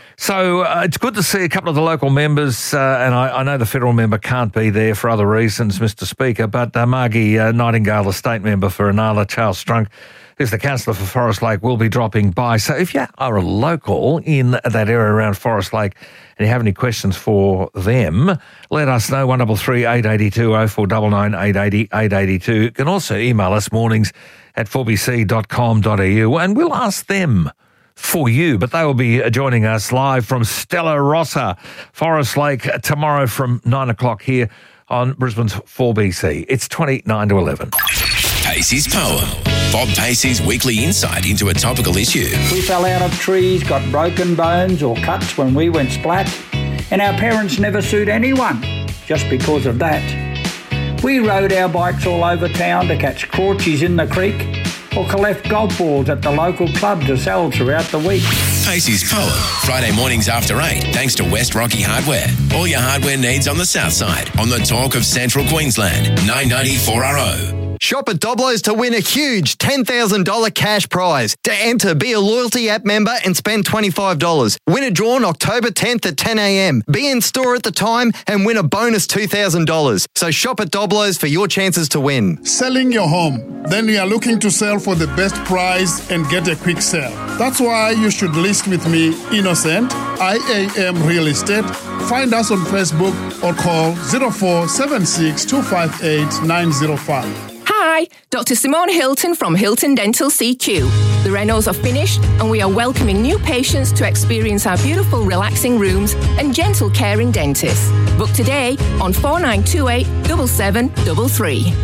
[SPEAKER 16] So uh, it's good to see a couple of the local members, uh, and I, I know the federal member can't be there for other reasons, Mister Speaker, but uh, Margie uh, Nightingale, the state member for Inala, Charles Strunk, who's the councillor for Forest Lake, will be dropping by. So if you are a local in that area around Forest Lake and you have any questions for them, let us know, one three three, eight eight two, oh four nine nine, eight eight zero, eight eight two. You can also email us mornings at four b c dot com dot a u and we'll ask them for you, but they will be joining us live from Stella Rossa Forest Lake tomorrow from nine o'clock here on Brisbane's four B C. It's twenty-nine to eleven.
[SPEAKER 6] Pacey's Poem. Bob Pacey's weekly insight into a topical issue.
[SPEAKER 2] We fell out of trees, got broken bones or cuts when we went splat, and our parents never sued anyone just because of that. We rode our bikes all over town to catch crawchies in the creek or collect golf balls at the local club to sell throughout the week.
[SPEAKER 6] Pacey's Poem, Friday mornings after eight, thanks to West Rocky Hardware. All your hardware needs on the south side, on the talk of Central Queensland, nine ninety four R O.
[SPEAKER 8] Shop at Doblo's to win a huge ten thousand dollars cash prize. To enter, be a loyalty app member and spend twenty-five dollars. Win a draw on October tenth at ten a m. Be in store at the time and win a bonus two thousand dollars. So shop at Doblo's for your chances to win.
[SPEAKER 3] Selling your home. Then you are looking to sell for the best price and get a quick sale. That's why you should list with me, Innocent, I A M Real Estate. Find us on Facebook or call zero four seven six two five eight nine zero five.
[SPEAKER 4] Hi, Doctor Simone Hilton from Hilton Dental C Q. The renos are finished and we are welcoming new patients to experience our beautiful relaxing rooms and gentle caring dentists. Book today on four nine two eight, seven seven three three.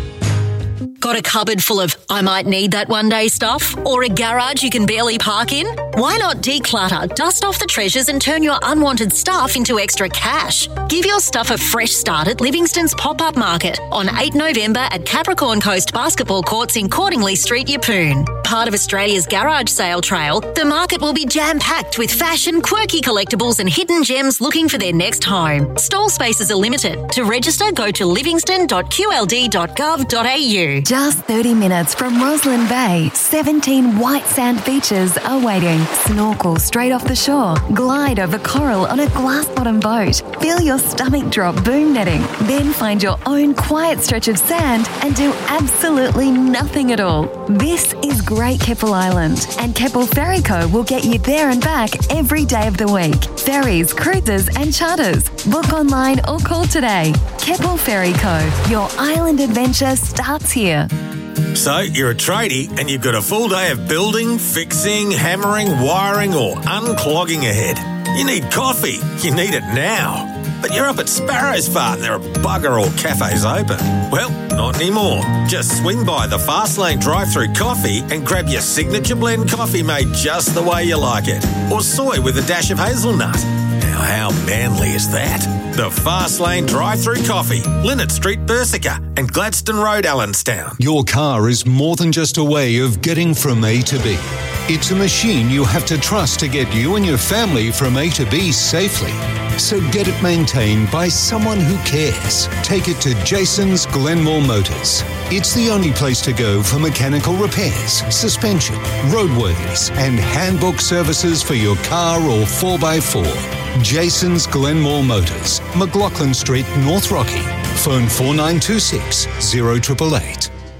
[SPEAKER 19] Got a cupboard full of I might need that one day stuff? Or a garage you can barely park in? Why not declutter, dust off the treasures and turn your unwanted stuff into extra cash? Give your stuff a fresh start at Livingston's Pop-Up Market on eighth November at Capricorn Coast Basketball Courts in Cordingley Street, Yeppoon. Part of Australia's Garage Sale Trail, the market will be jam-packed with fashion, quirky collectibles and hidden gems looking for their next home. Stall spaces are limited. To register, go to livingston dot q l d dot gov dot a u.
[SPEAKER 5] Just thirty minutes from Roslyn Bay, seventeen white sand beaches are waiting. Snorkel straight off the shore. Glide over coral on a glass-bottom boat. Feel your stomach drop boom netting. Then find your own quiet stretch of sand and do absolutely nothing at all. This is Great Keppel Island, and Keppel Ferry Co will get you there and back every day of the week. Ferries, cruises and charters. Book online or call today. Keppel Ferry Co. Your island adventure starts here.
[SPEAKER 7] So, you're a tradie and you've got a full day of building, fixing, hammering, wiring or unclogging ahead. You need coffee. You need it now. But you're up at Sparrows Fart and there are bugger all cafes open. Well, not anymore. Just swing by the Fastlane drive-through coffee and grab your signature blend coffee made just the way you like it. Or soy with a dash of hazelnut. Now, how manly is that? The Fastlane drive-through coffee, Linnet Street, Bersica and Gladstone Road, Allenstown.
[SPEAKER 26] Your car is more than just a way of getting from A to B. It's a machine you have to trust to get you and your family from A to B safely. So get it maintained by someone who cares. Take it to Jason's Glenmore Motors. It's the only place to go for mechanical repairs, suspension, roadworthiness and handbook services for your car or four by four. Jason's Glenmore Motors, McLaughlin Street, North Rocky. Phone four nine two six, zero eight eight eight.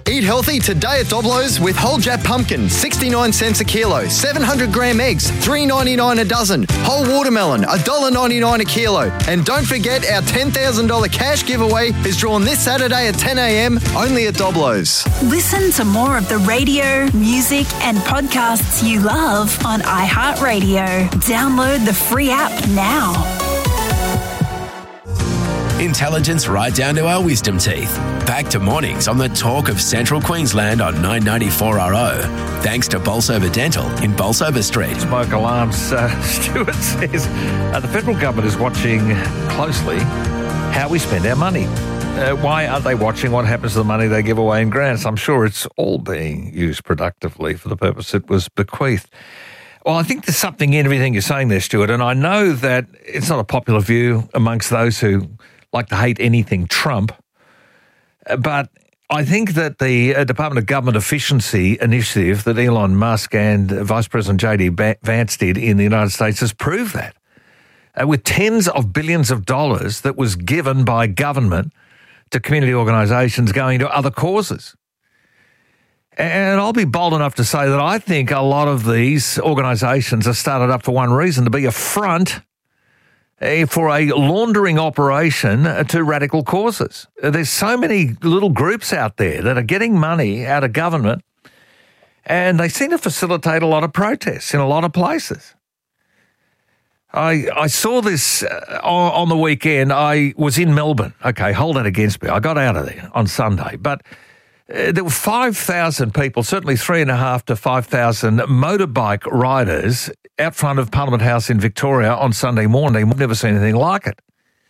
[SPEAKER 8] Eat healthy today at Doblo's with whole Jap pumpkin, sixty-nine cents a kilo, seven hundred gram eggs, three ninety-nine a dozen, whole watermelon, one dollar ninety-nine a kilo. And don't forget our ten thousand dollars cash giveaway is drawn this Saturday at ten a.m. only at Doblo's.
[SPEAKER 9] Listen to more of the radio, music and podcasts you love on iHeartRadio. Download the free app now.
[SPEAKER 6] Intelligence right down to our wisdom teeth. Back to mornings on the talk of Central Queensland on nine ninety-four R O. Thanks to Bolsover Dental in Bolsover Street.
[SPEAKER 16] Smoke alarms. Uh, Stuart says uh, the federal government is watching closely how we spend our money. Uh, why aren't they watching what happens to the money they give away in grants? I'm sure it's all being used productively for the purpose it was bequeathed. Well, I think there's something in everything you're saying there, Stuart, and I know that it's not a popular view amongst those who like to hate anything Trump, but I think that the uh, Department of Government Efficiency initiative that Elon Musk and uh, Vice President J D Vance did in the United States has proved that. Uh, with tens of billions of dollars that was given by government to community organisations going to other causes. And I'll be bold enough to say that I think a lot of these organisations are started up for one reason, to be a front for a laundering operation to radical causes. There's so many little groups out there that are getting money out of government, and they seem to facilitate a lot of protests in a lot of places. I I saw this uh, on the weekend. I was in Melbourne. Okay, hold that against me. I got out of there on Sunday, but uh, there were five thousand people, certainly three and a half to five thousand motorbike riders out front of Parliament House in Victoria on Sunday morning. I've never seen anything like it.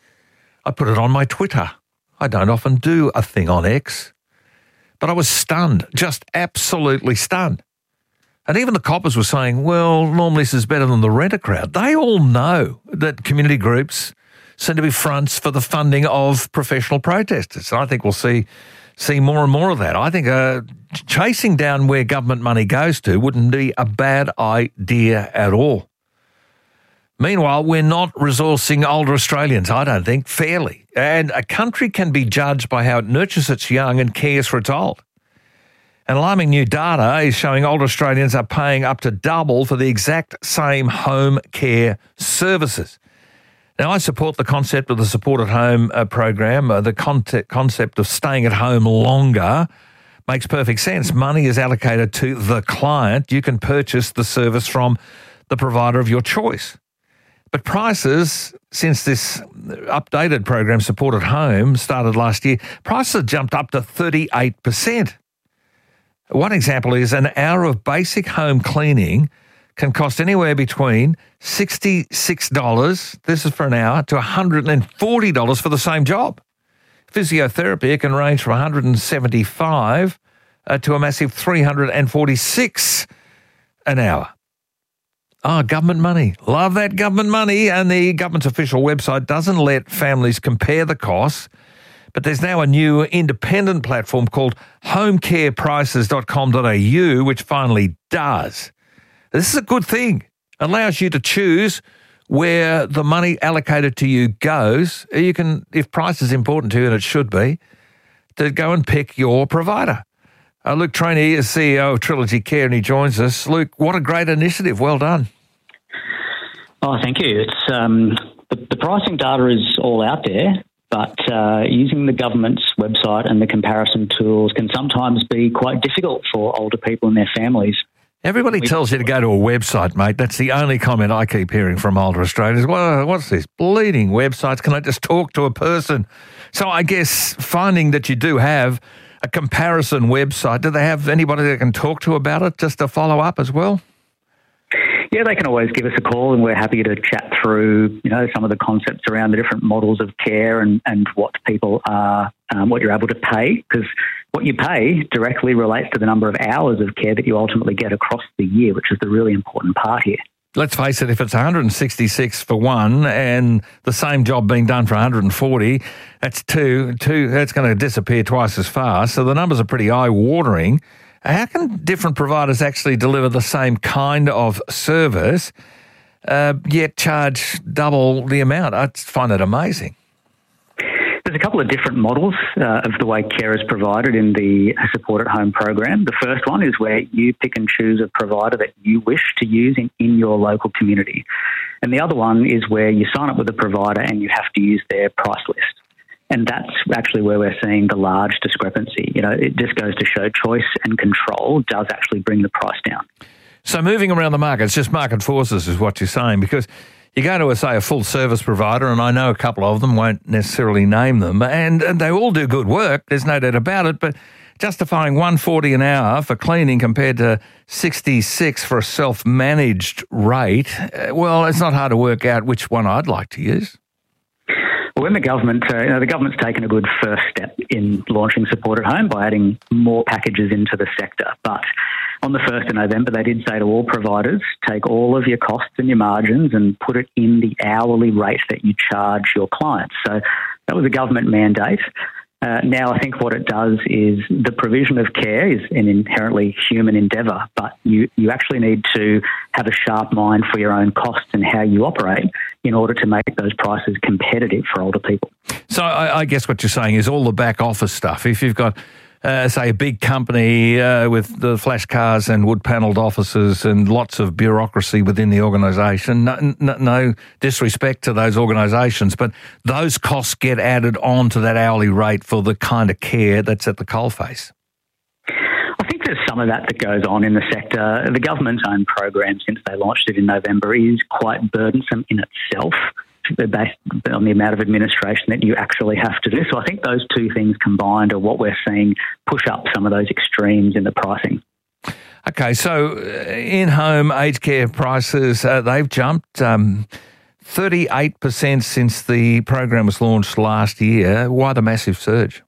[SPEAKER 16] I put it on my Twitter. I don't often do a thing on X, but I was stunned, just absolutely stunned. And even the coppers were saying, well, normally this is better than the Renter crowd. They all know that community groups seem to be fronts for the funding of professional protesters. And I think we'll see see more and more of that. I think uh, chasing down where government money goes to wouldn't be a bad idea at all. Meanwhile, we're not resourcing older Australians, I don't think, fairly. And a country can be judged by how it nurtures its young and cares for its old. And alarming new data is showing older Australians are paying up to double for the exact same home care services. Now, I support the concept of the Support at Home uh, program. Uh, the concept, concept of staying at home longer makes perfect sense. Money is allocated to the client. You can purchase the service from the provider of your choice. But prices, since this updated program, Support at Home, started last year, prices have jumped up to thirty-eight percent. One example is an hour of basic home cleaning can cost anywhere between sixty-six dollars, this is for an hour, to one hundred forty dollars for the same job. Physiotherapy can range from one hundred seventy-five dollars uh, to a massive three hundred forty-six dollars an hour. Oh, government money. Love that government money. And the government's official website doesn't let families compare the costs. But there's now a new independent platform called home care prices dot com dot a u, which finally does. This is a good thing. It allows you to choose where the money allocated to you goes. You can, if price is important to you, and it should be, to go and pick your provider. Uh, Luke Trainee is C E O of Trilogy Care, and he joins us. Luke, what a great initiative. Well done.
[SPEAKER 10] Oh, thank you. It's um, the, the pricing data is all out there. But uh, using the government's website and the comparison tools can sometimes be quite difficult for older people and their families.
[SPEAKER 16] Everybody we, tells you to go to a website, mate. That's the only comment I keep hearing from older Australians. Well, what's this? Bleeding websites. Can I just talk to a person? So I guess finding that you do have a comparison website, do they have anybody that can talk to about it just to follow up as well?
[SPEAKER 10] Yeah, they can always give us a call, and we're happy to chat through, you know, some of the concepts around the different models of care and, and what people are, um, what you're able to pay, because what you pay directly relates to the number of hours of care that you ultimately get across the year, which is the really important part here.
[SPEAKER 16] Let's face it, if it's one hundred sixty-six for one and the same job being done for one hundred forty, that's two, two, that's going to disappear twice as fast. So the numbers are pretty eye-watering. How can different providers actually deliver the same kind of service, uh, yet charge double the amount? I find that amazing.
[SPEAKER 10] The There's a couple of different models uh, of the way care is provided in the Support at Home program. The first one is where you pick and choose a provider that you wish to use in, in your local community. And the other one is where you sign up with a provider and you have to use their price list. And that's actually where we're seeing the large discrepancy. You know, it just goes to show choice and control does actually bring the price down.
[SPEAKER 16] So moving around the market, it's just market forces is what you're saying, because you go to, a, say, a full-service provider, and I know a couple of them, won't necessarily name them, and, and they all do good work, there's no doubt about it, but justifying one hundred forty dollars an hour for cleaning compared to sixty-six dollars for a self-managed rate, uh, well, it's not hard to work out which one I'd like to use.
[SPEAKER 10] Well, when the government, uh, you know, the government's taken a good first step in launching Support at Home by adding more packages into the sector, but on the first of November, they did say to all providers, take all of your costs and your margins and put it in the hourly rate that you charge your clients. So that was a government mandate. Uh, now, I think what it does is the provision of care is an inherently human endeavour, but you, you actually need to have a sharp mind for your own costs and how you operate in order to make those prices competitive for older people.
[SPEAKER 16] So I, I guess what you're saying is all the back office stuff. If you've got Uh, say, a big company uh, with the flash cars and wood-panelled offices and lots of bureaucracy within the organisation. No, no, no disrespect to those organisations, but those costs get added on to that hourly rate for the kind of care that's at the coalface.
[SPEAKER 10] I think there's some of that that goes on in the sector. The government's own program, since they launched it in November, is quite burdensome in itself, based on the amount of administration that you actually have to do. So I think those two things combined are what we're seeing push up some of those extremes in the pricing.
[SPEAKER 16] Okay, so in-home aged care prices, uh, they've jumped um, thirty-eight percent since the program was launched last year. Why the massive surge?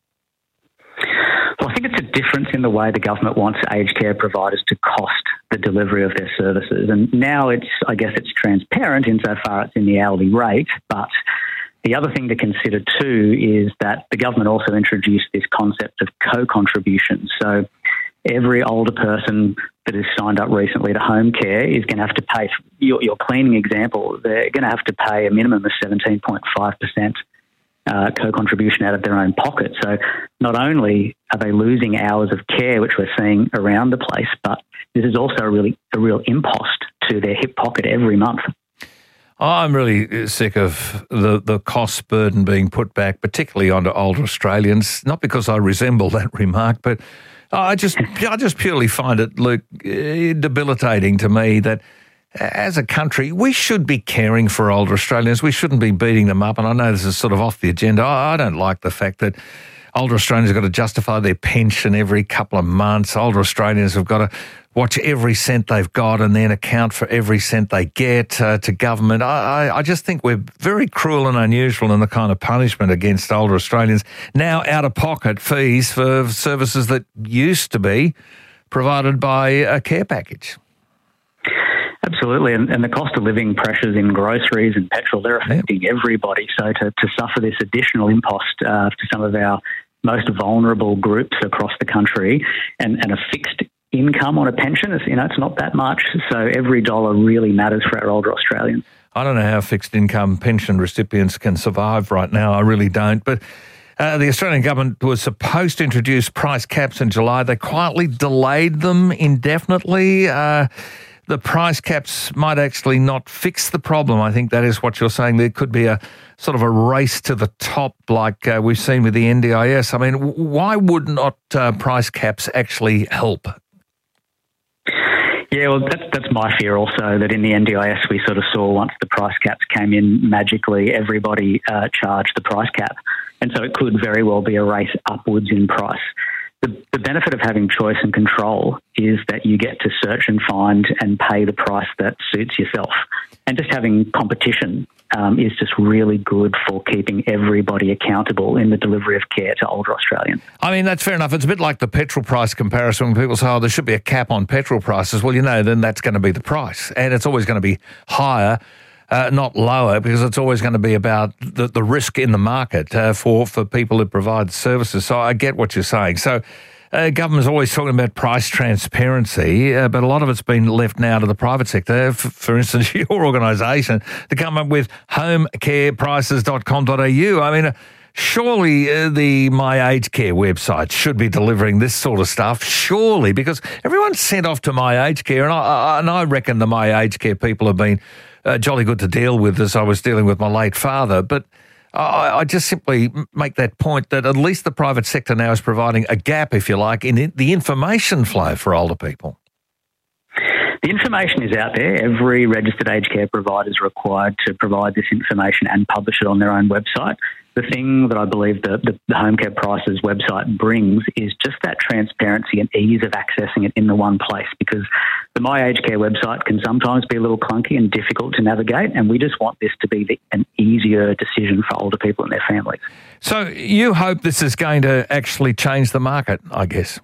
[SPEAKER 10] Well, I think it's a difference in the way the government wants aged care providers to cost the delivery of their services. And now it's, I guess it's transparent insofar it's in the hourly rate, but the other thing to consider too is that the government also introduced this concept of co-contribution. So every older person that has signed up recently to home care is going to have to pay, your, your cleaning example, they're going to have to pay a minimum of seventeen point five percent Uh, co-contribution out of their own pocket. So not only are they losing hours of care, which we're seeing around the place, but this is also a really a real impost to their hip pocket every month.
[SPEAKER 16] I'm really sick of the, the cost burden being put back, particularly onto older Australians, not because I resemble that remark, but I just I just purely find it, Luke, debilitating to me that as a country, we should be caring for older Australians. We shouldn't be beating them up. And I know this is sort of off the agenda. I don't like the fact that older Australians have got to justify their pension every couple of months. Older Australians have got to watch every cent they've got and then account for every cent they get uh, to government. I, I, I just think we're very cruel and unusual in the kind of punishment against older Australians. Now out-of-pocket fees for services that used to be provided by a care package.
[SPEAKER 10] Absolutely, and, and the cost of living pressures in groceries and petrol, they're affecting everybody. So to, to suffer this additional impost uh, to some of our most vulnerable groups across the country and, and a fixed income on a pension, you know, it's not that much. So every dollar really matters for our older Australians.
[SPEAKER 16] I don't know how fixed income pension recipients can survive right now. I really don't. But uh, the Australian government was supposed to introduce price caps in July. They quietly delayed them indefinitely. Uh, The price caps might actually not fix the problem. I think that is what you're saying. There could be a sort of a race to the top like uh, we've seen with the N D I S. I mean, why would not uh, price caps actually help?
[SPEAKER 10] Yeah, well, that's, that's my fear also, that in the N D I S we sort of saw once the price caps came in, magically everybody uh, charged the price cap. And so it could very well be a race upwards in price. The, the benefit of having choice and control is that you get to search and find and pay the price that suits yourself. And just having competition um, is just really good for keeping everybody accountable in the delivery of care to older Australians.
[SPEAKER 16] I mean, that's fair enough. It's a bit like the petrol price comparison when people say, oh, there should be a cap on petrol prices. Well, you know, then that's going to be the price. And it's always going to be higher, uh, not lower, because it's always going to be about the, the risk in the market uh, for, for people who provide services. So I get what you're saying. So uh, government's always talking about price transparency, uh, but a lot of it's been left now to the private sector. F- for instance, your organisation, to come up with home care prices dot com dot a u. I mean, uh, surely uh, the My Aged Care website should be delivering this sort of stuff, surely, because everyone's sent off to My Aged Care, and I, I, and I reckon the My Aged Care people have been uh, jolly good to deal with as I was dealing with my late father, but I, I just simply make that point that at least the private sector now is providing a gap, if you like, in it, the information flow for older people.
[SPEAKER 10] The information is out there. Every registered aged care provider is required to provide this information and publish it on their own website. The thing that I believe the, the, the Home Care Prices website brings is just that transparency and ease of accessing it in the one place, because the My Aged Care website can sometimes be a little clunky and difficult to navigate, and we just want this to be the, an easier decision for older people and their families.
[SPEAKER 16] So you hope this is going to actually change the market, I guess?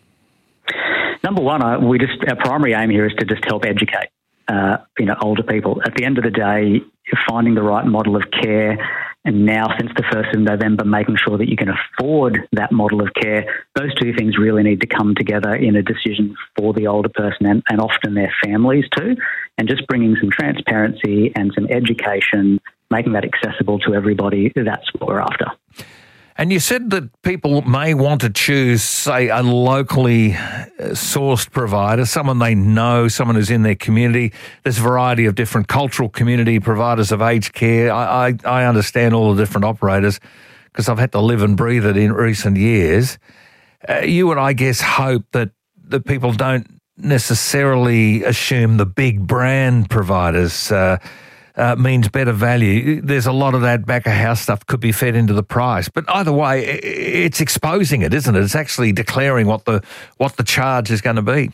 [SPEAKER 10] Number one, I, we just our primary aim here is to just help educate, uh, you know, older people. At the end of the day, finding the right model of care, and now since the first of November, making sure that you can afford that model of care, those two things really need to come together in a decision for the older person and, and often their families too, and just bringing some transparency and some education, making that accessible to everybody, that's what we're after.
[SPEAKER 16] And you said that people may want to choose, say, a locally sourced provider, someone they know, someone who's in their community. There's a variety of different cultural community providers of aged care. I, I, I understand all the different operators because I've had to live and breathe it in recent years. Uh, you would, I guess, hope that the people don't necessarily assume the big brand providers uh Uh, means better value. There's a lot of that back-of-house stuff could be fed into the price. But either way, it's exposing it, isn't it? It's actually declaring what the what the charge is going to be.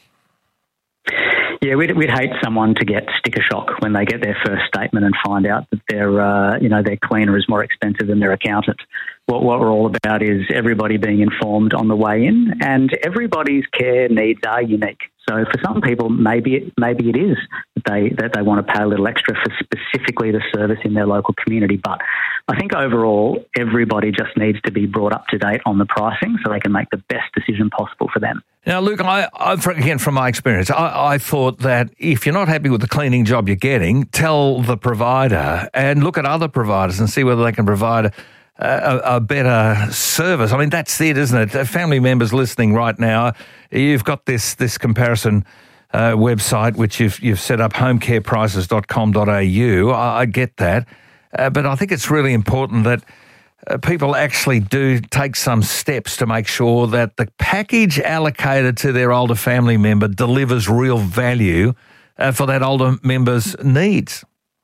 [SPEAKER 10] Yeah, we'd, we'd hate someone to get sticker shock when they get their first statement and find out that their, uh, you know, their cleaner is more expensive than their accountant. What, what we're all about is everybody being informed on the way in, and everybody's care needs are unique. So for some people, maybe it, maybe it is that they that they want to pay a little extra for specifically the service in their local community. But I think overall, everybody just needs to be brought up to date on the pricing so they can make the best decision possible for them.
[SPEAKER 16] Now, Luke, I, I again, from my experience, I, I thought that if you're not happy with the cleaning job you're getting, tell the provider and look at other providers and see whether they can provide a, a, a better service. I mean, that's it, isn't it? Family members listening right now, you've got this this comparison uh, website which you've you've set up, home care prices dot com dot a u. I, I get that, uh, but I think it's really important that Uh, people actually do take some steps to make sure that the package allocated to their older family member delivers real value uh, for that older member's needs.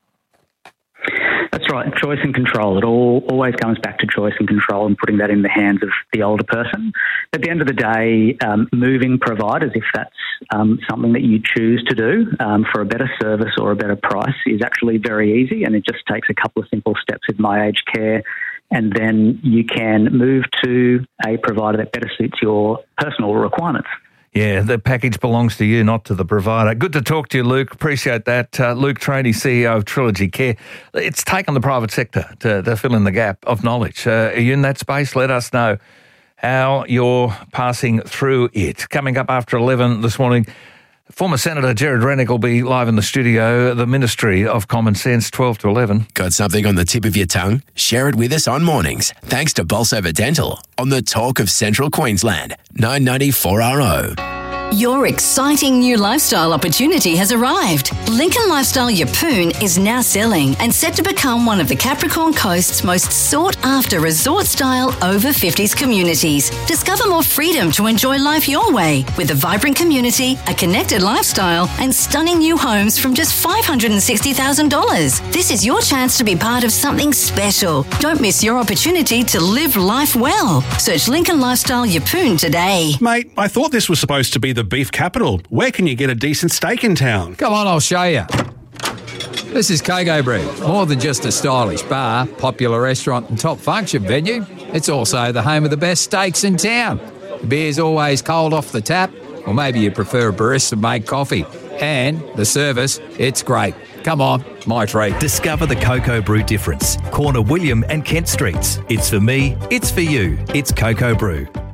[SPEAKER 10] That's right, choice and control. It all always comes back to choice and control and putting that in the hands of the older person. At the end of the day, um, moving providers, if that's um, something that you choose to do um, for a better service or a better price, is actually very easy, and it just takes a couple of simple steps with My Aged Care. And then you can move to a provider that better suits your personal requirements.
[SPEAKER 16] Yeah, the package belongs to you, not to the provider. Good to talk to you, Luke. Appreciate that. Uh, Luke Traney, C E O of Trilogy Care. It's taken the private sector to, to fill in the gap of knowledge. Uh, are you in that space? Let us know how you're passing through it. Coming up after eleven this morning, former Senator Gerard Rennick will be live in the studio, the Ministry of Common Sense, twelve to eleven.
[SPEAKER 6] Got something on the tip of your tongue? Share it with us on mornings. Thanks to Bolsover Dental on the Talk of Central Queensland, nine ninety four R O.
[SPEAKER 19] Your exciting new lifestyle opportunity has arrived. Lincoln Lifestyle Yeppoon is now selling and set to become one of the Capricorn Coast's most sought-after resort-style over fifties communities. Discover more freedom to enjoy life your way with a vibrant community, a connected lifestyle, and stunning new homes from just five hundred sixty thousand dollars. This is your chance to be part of something special. Don't miss your opportunity to live life well. Search Lincoln Lifestyle Yeppoon today.
[SPEAKER 11] Mate, I thought this was supposed to be the beef capital. Where can you get a decent steak in town?
[SPEAKER 12] Come on, I'll show you. This is Coco Brew. More than just a stylish bar, popular restaurant and top function venue, it's also the home of the best steaks in town. The beer's always cold off the tap, or maybe you prefer a barista-made coffee. And the service, it's great. Come on, my treat.
[SPEAKER 13] Discover the Coco Brew difference. Corner William and Kent Streets. It's for me, it's for you. It's Coco Brew.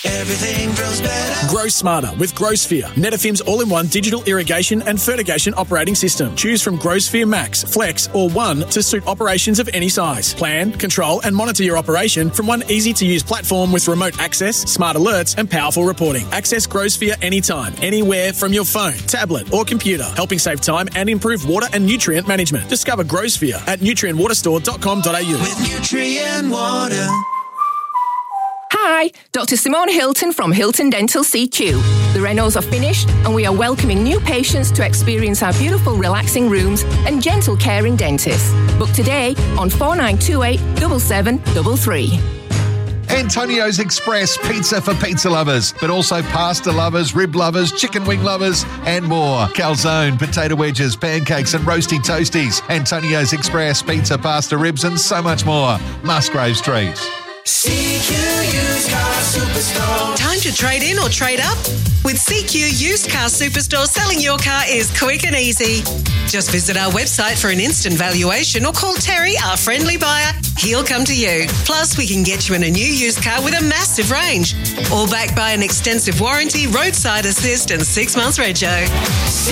[SPEAKER 14] Everything grows better.
[SPEAKER 15] Grow smarter with GrowSphere, Netafim's all-in-one digital irrigation and fertigation operating system. Choose from GrowSphere Max, Flex or One to suit operations of any size. Plan, control and monitor your operation from one easy-to-use platform with remote access, smart alerts and powerful reporting. Access GrowSphere anytime, anywhere from your phone, tablet or computer, helping save time and improve water and nutrient management. Discover GrowSphere at nutrient water store dot com dot a u.
[SPEAKER 14] With Nutrient Water.
[SPEAKER 4] Hi, Doctor Simone Hilton from Hilton Dental C Q. The renos are finished and we are welcoming new patients to experience our beautiful relaxing rooms and gentle caring dentists. Book today on four nine two eight, seven seven three three.
[SPEAKER 17] Antonio's Express pizza for pizza lovers, but also pasta lovers, rib lovers, chicken wing lovers, and more. Calzone, potato wedges, pancakes, and roasty toasties. Antonio's Express pizza, pasta, ribs, and so much more. Musgrave Street.
[SPEAKER 14] C Q Used Car Superstore.
[SPEAKER 18] Time to trade in or trade up? With C Q Used Car Superstore, selling your car is quick and easy. Just visit our website for an instant valuation or call Terry, our friendly buyer. He'll come to you. Plus, we can get you in a new used car with a massive range. All backed by an extensive warranty, roadside assist and six months rego.